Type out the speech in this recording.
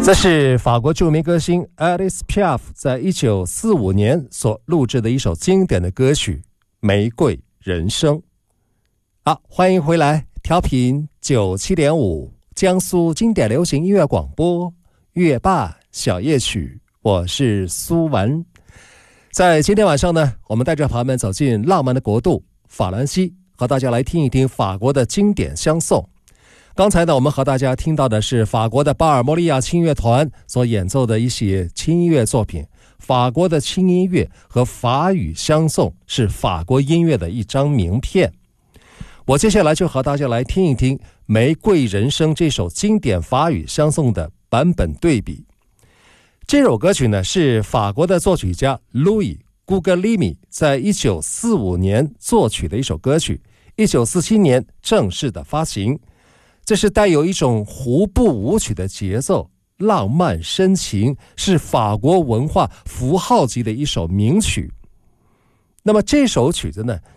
这是法国著名歌星 Edith Piaf 在1945年所录制的一首经典的歌曲《玫瑰人生》。好，欢迎回来，调频97.5江苏经典流行音乐广播乐霸小夜曲，我是苏文。在今天晚上呢，我们带着朋友们走进浪漫的国度法兰西，和大家来听一听法国的经典相送。刚才呢，我们和大家听到的是法国的巴尔莫利亚轻乐团所演奏的一些轻音乐作品。法国的轻音乐和法语相送是法国音乐的一张名片。我接下来就和大家来听一听《玫瑰人生》这首经典法语相送的版本对比。这首歌曲呢，是法国的作曲家 Louis Guglielmi 在1945年作曲的一首歌曲，1947年正式的发行。这是带有一种胡步舞曲的节奏，浪漫深情，是法国文化符号级的一首名曲。那么这首曲子呢，